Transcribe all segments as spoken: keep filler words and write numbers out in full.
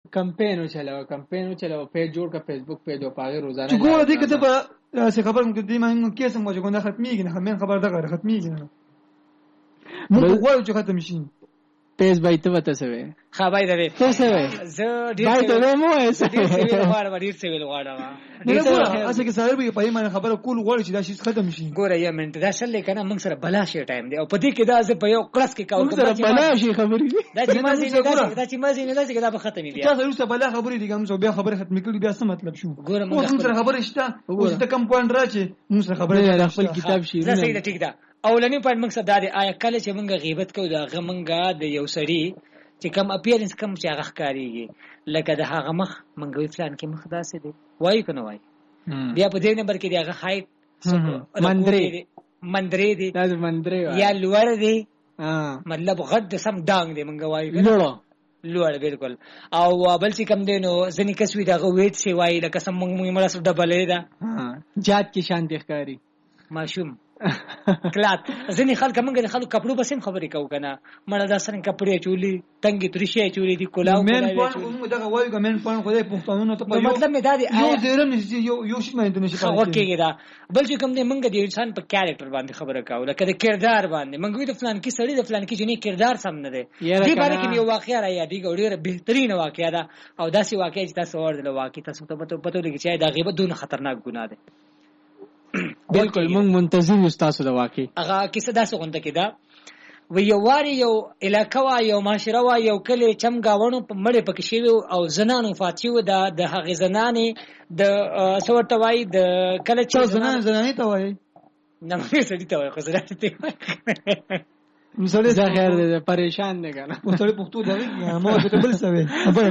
کمپین وچلاو کمپین وچلاو پیج جوړ کا فیسبوک پیج او پاغه روزانه چې ګوره دې کته به څه خبر مګ دې ما کیسه مو چې ګنده ختميږي نه همین خبر ده غیر ختميږي نه موږ غواړو چې ختم شي پیج بای ته وته سوي ها بای درې څه سوي زه ډیر بای ته مو ایسه ډیر څه ویل غواړم ډیر څه ویل غواړم نه ګوره اسه کې سره به په ایمانه خبره کول غواړي چې دا شي ختم شي ګوره یو منټ دا شل کنه موږ سره بلا شي ټایم دی او په دې کې دا زه په یو کلاس کې کاوه موږ سره بلا شي خبرې دا چې ما زه دا چې ما زه نه دا چې دا به ختمي بیا تاسو اوسه بلا خبرې دي کوم څو بیا خبره ختم کړي بیا څه مطلب شو ګوره موږ سره خبره شته اوس ته کم پوینټ راځي موږ سره خبره خپل کتاب شي زه صحیح ده ټیک ده اولنی پوینټ موږ سره دا دی آیا کله چې موږ غیبت کوو دا غمنګا د یو سړی چې کم اپیرنس کم چې هغه ښکاریږي لکه د هغه مخ منګ وی فلان کې مخ داسې دی وایي کنه وایي بیا په دې نمبر کې دی هغه هایټ مندري مندري دی دا مندري یا لوړ دی ها مطلب غد سم ډانګ دی منګ وایي کنه لوړ بالکل او بل چې کم دی نو ځنی کسوي دا ویټ سی وایي لکه سم موږ مړه سره ډبلې ده جات کې شان دی ښکاری ماشوم کلات ځنی خلک موږ د خلکو کپړو بسیم خبرې کوو کنه مړه دا سره کپړې چولی تنګي ترشي چولی دی کولاو مین پوینټ موږ دا وایو ګمن پوینټ خو دې پښتونونو ته په مطلب می دا دی یو زیرم یو یو شي مې نشي پاتې کېږي دا بل چې کوم دی موږ د انسان په کیریکټر باندې خبره کوو لکه د کردار باندې موږ وی د فلان کې سړی د فلان کې جنې کردار سم نه دی دې باندې کې یو واقعیا را یادې ګوډه بهترین واقعیا ده او داسې واقعیا چې تاسو ورته واقعي تاسو ته پته لګی چې دا غیبت دونه خطرناک ګناه ده بالکل مونږ منتظر یو تاسو د واقع هغه کیسه داسې غونډه کې دا و یو واری یو علاقه وا یو معاشره وا یو کلی چمګاونو په مړې پکې شی او زنانو فاتیو د د هغه زنانې د سورته وای د کله چې زنانه زنانې ته وای نه مې سړی ته وای خو زنانې ته مسله زه خیر دې پریشان نه کنه مسله پختو دا مو ته بل څه وي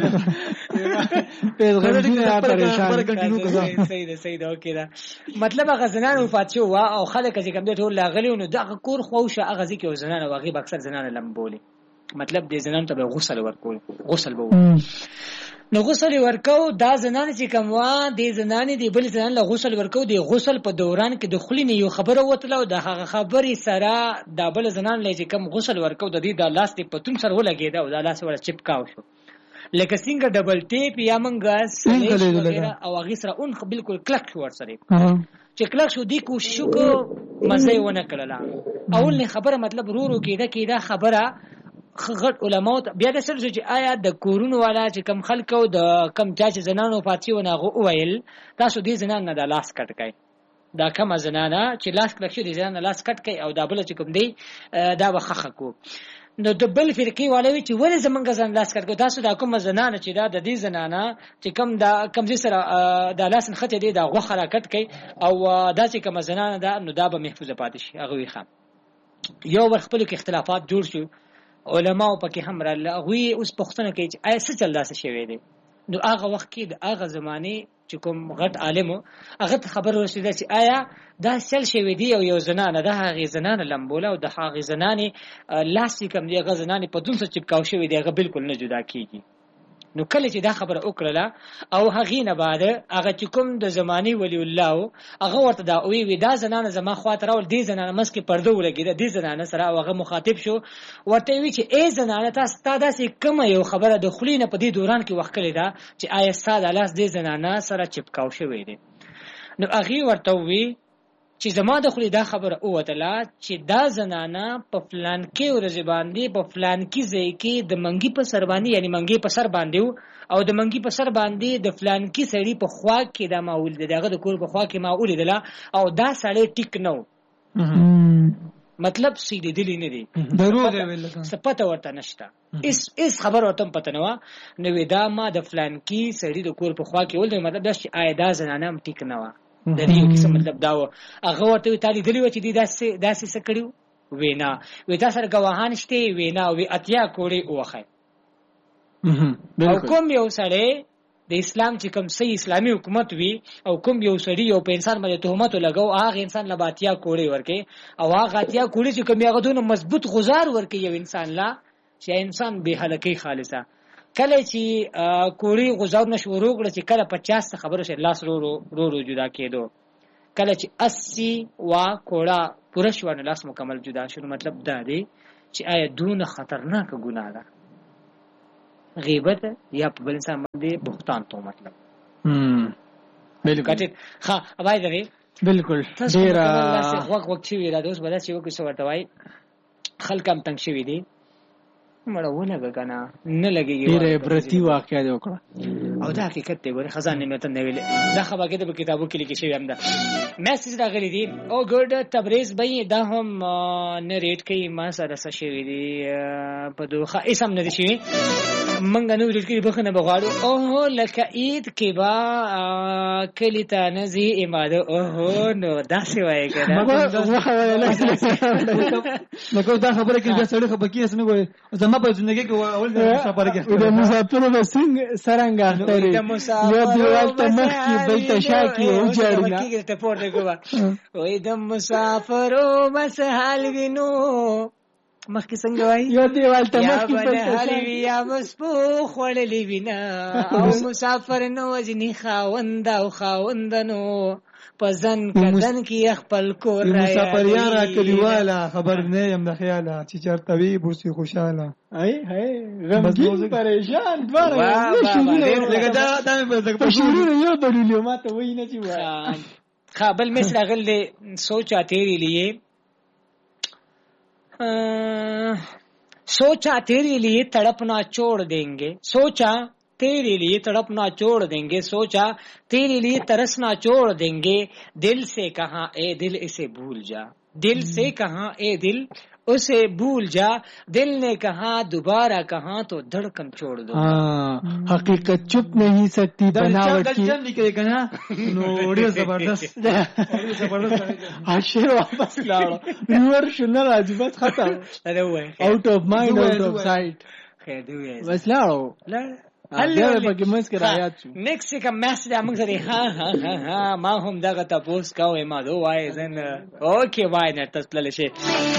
په غوړي نه پریشان صحیح ده صحیح ده اوکې دا مطلب هغه زنانو فاتیو وا او خلک چې کوم دې ټول لاغلی نو دغه کور خوشه هغه ځکه زنانه واغي اکثر زنانه لمبولي مطلب دې زنانو ته غسل ورکول غسل بو نو غسل ورکاو دا زنانه چې کوم وا دې زنانه دې بل زنانه له غسل ورکاو دې غسل په دوران کې د خلینې یو خبره وتلو د هغه خبرې سره د بل زنانه لږ کم غسل ورکاو د دې د لاس ته پتون سره ولګیدا او د لاس ور چپکاو شو لکه څنګه ډبل ټیپ یا منګاس او هغه سره اون بالکل کلک شو ور سره چې کلک شو دې کوشش کو مزه ونه کړله اول نه خبره مطلب رو رو کېده کېده خبره غټ علماء بیا د سر چې آیا د کورونو والا چې کم خلکو د کم چا چې زنانو پاتې ونه غو ویل تاسو دې زنان نه د لاس کټ کای دا کوم زنانه چې لاس کلک شي دې زنان لاس کټ کای او دا بل چې کوم دی دا وخخه کو نو د بل فرقې والوي چې ولې زمونږ ځان لاس کټ کو تاسو دا کوم زنانه چې دا د دې زنانه چې کم دا کم دې سره د لاس نخته دی دا غوخه را کټ کای او دا چې کوم زنانه دا نو دا به محفوظ پاتې شي هغه وي خام یو ور خپل کې اختلافات جوړ شو علماء پکې هم را لغوي اوس پښتنه کې چې آیا څه چل داسې شوی دی نو هغه وخت کې د هغه زمانه چې کوم غټ عالم هغه خبر ورسېده چې آیا دا چل شوی دی او یو زنانه د هغه زنانه لمبوله او د هغه زنانه لاس کوم دی هغه زنانه په دون څه چپکاو شوی دی هغه بالکل نه جدا کیږي نو کله چې دا خبره وکړه او هغه نه بعد هغه چې کوم د زماني ولی الله هغه ورته دا وی وی دا زنانه زما خاطر او دې زنانه مسکه پرده ولګیده دې زنانه سره هغه مخاطب شو ورته وی چې ای زنانه تاسو تاسو کوم یو خبره د خلینه په دې دوران کې وخت کړی دا چې آیا ساده لاس دې زنانه سره چپکاو شوی دی نو هغه ورته وی چې زما د خلی دا خبره اوتله چې دا زنانه په فلان کې ورځ باندې په فلان کې ځای کې د منګي په سر باندې یعنی منګي په سر باندې او د منګي په سر باندې د فلان کې سړی په خوا کې دا ماول دغه د کور په خوا کې ماول دله او دا سړی ټیک نو مطلب سیدی دلی نه دی ضرور ویل سپته ورته نشته اس اس خبر ورته پته نو نو دا ما د فلان کې سړی د کور په خوا کې ول مطلب دا چې آیدا زنانه هم ټیک نه و د دې کیسه مطلب دا و هغه ورته تعالی دلی و چې دی داسې داسې څه کړیو وینا وې تاسو غواهان شته وینا وی اتیا کوړي اوخه او کوم یو سړی د اسلام چې کوم صحیح اسلامي حکومت وی او کوم یو سړی یو په انسان باندې تهمت لګاو هغه انسان لباتیا کوړي ورکه او هغه اتیا کوړي چې کوم هغه دونه مضبوط غزار ورکه یو انسان لا چې انسان به هلکه خالصه کله چې کوړي غزار نشو وروغړه چې کله پچاس خبره شه لاس رو رو رو جدا کېدو کله چې اسی وا کوړه پوره شو نه لاس مکمل جدا شو مطلب دا دی چې آیا دونه خطرناک ګناه ده غیبت یا په بل انسان دې بوختان ته مطلب هم بالکل کټ ها اوبای دی بالکل تاسو ډیر ډیر وخت وخت شي را دوس بل څه یو څه ورته وای خلک هم تنگ شوی دي مړه ونه کنه نه لګيږي ډیر عبرتي واقعیا دی وکړه او دا حقیقت دی ګوره خزانه مې ته نه ویلې دا خبره کې د کتابو کې لیکل شوی هم ده میسج راغلی دی او ګډ تبریز بې دا هم نریټ کوي ما سره څه شوی دی په دوخه اسم نه دي شي منګ نو ریټ کې بخنه بغواړو او لکه عید کې با کلی ته نزي اماده او نو دا سی وای کنه لکه دا خبره کې د سړي خبره کې اسمه وای زما په ژوندۍ کې اول د مسافر کې د مسافر به څنګه سرنګ اختري یو دیوال ته مخ کې بل ته شا کې او جاړنا کې ته پور دی ګوا وای د مسافرو بس حال وینو مخ کې څنګه وای یو دیوال ته مخ کې بل ته حال ویا بس په خړلې وینا او مسافر نو ځنی خاوند او خاوندنو پزن کدن کی خپل کور را مسافر یارا کلیواله خبر نه يم د خیاله چې چرته وی بوسي خوشاله ای هي غمګین پریشان دواره لکه دا دا په شروع یو دلیل ماته وای نه چې وای خابل مصر غل دے سوچا تیرے لیے سوچا تیرے لیے تڑپنا چھوڑ دیں گے سوچا تیرے لیے تڑپنا چھوڑ دیں گے سوچا تیرے لیے ترسنا چھوڑ دیں گے دل سے کہاں اے دل اسے بھول جا دل سے کہاں اے دل اسے بھول جا دل نے کہا دوبارہ کہاں تو دھڑکن چھوڑ دو حقیقت چپ نہیں سکتی بناوٹ کی جن نکلے کنا نو ډیر زبردست ډیر زبردست اشر واپس لاړو ریور شنه راځي بس ختم اره وای آؤٹ اف مایند آؤٹ اف سایت خیر دی وای بس لاړو لا هله بګی مسکر آیات شو نیکست کا میسج موږ سره ها ها ها ما هم دغه تاسو کوی ما دوه وای زن اوکې وای نه تاسو تل شي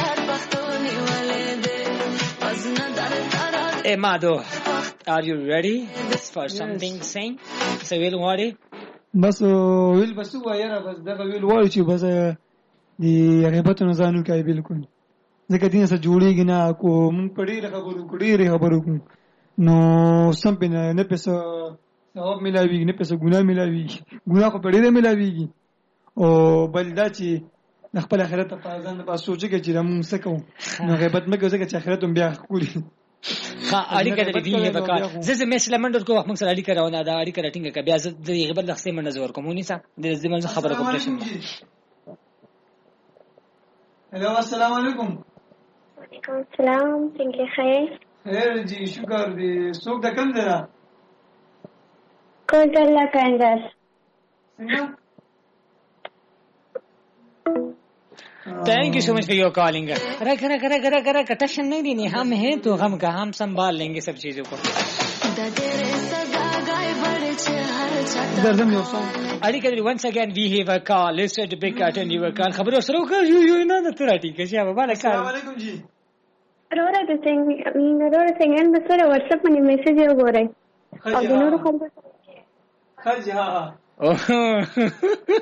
Hey Madhu, are you ready for something saying? So we'll worry. بس ویل بس وایره بس دغه ویل وایي چې بس دی غیبت نه ځانو کوي بالکل ځکه دینه سره جوړیږي نه کو مونږ پړې خبرو کړې خبرو نو سم په نه پسه ثواب ملاوي نه پسه ګناه ملاوي ګناه کو پړې نه ملاويږي او بل دا چې خپل آخرت په ځان په سوچ کې چې موږ څه کوو نو غیبت مګو ځکه چې آخرت هم بیا خوري ها اړیکه د دې نه وکړه زه مې سلامندر کو موږ سره اړیکه راونه دا اړیکه راټینګه ک بیا زه د غیبت لخصې من نظر کوم ونی سم د دې منځ خبره کوم تاسو هلو السلام علیکم وعلیکم السلام څنګه خیر خیر جی شکر دی څوک د کوم ځای کوټه لا کانداس څنګه thank you so much for your calling रख रख रख रख रख टेंशन नहीं लेनी हम हैं तो हम का हम संभाल लेंगे सब चीजों को अड़ी कर once again we have a call let's say to pick attend your call खबर सरो का यू यू ना ना तेरा ठीक है जी बाबा अस्सलाम वालेकुम जी रोरा तो सिंह रोरा सिंह ने बस व्हाट्सएप में मैसेज हो रहा है और दिनों को खज हां